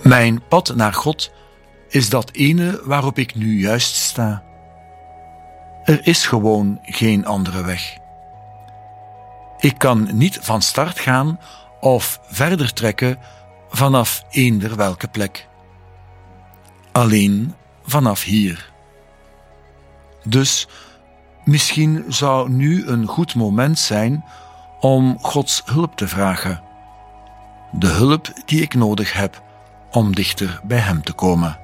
Mijn pad naar God is dat ene waarop ik nu juist sta. Er is gewoon geen andere weg. Ik kan niet van start gaan of verder trekken vanaf eender welke plek. Alleen vanaf hier. Dus misschien zou nu een goed moment zijn om Gods hulp te vragen. De hulp die ik nodig heb om dichter bij Hem te komen.